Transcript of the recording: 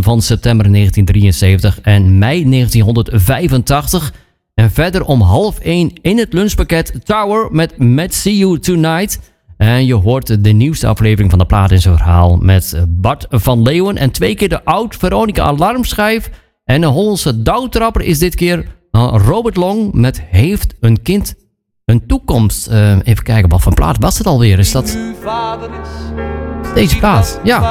van september 1973 en mei 1985. En verder om 12:30 in het lunchpakket Tower met See You Tonight. En je hoort de nieuwste aflevering van de Plaat in zijn verhaal met Bart van Leeuwen. En 2 keer de oud-Veronica Alarmschijf. En de Hollandse douwtrapper is dit keer Robert Long met Heeft een kind een toekomst. Even kijken, wat voor plaat was het alweer? Is dat deze plaat? Ja.